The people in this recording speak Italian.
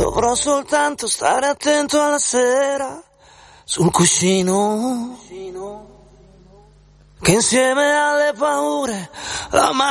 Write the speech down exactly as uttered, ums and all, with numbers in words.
Dovrò soltanto stare attento alla sera sul cuscino, che insieme alle paure la